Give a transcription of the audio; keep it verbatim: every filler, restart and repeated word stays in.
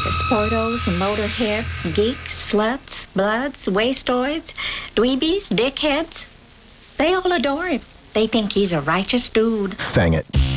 Sportos, motorheads, geeks, sluts, bloods, wastoids, dweebies, dickheads. They all adore him. They think he's a righteous dude. Fang it.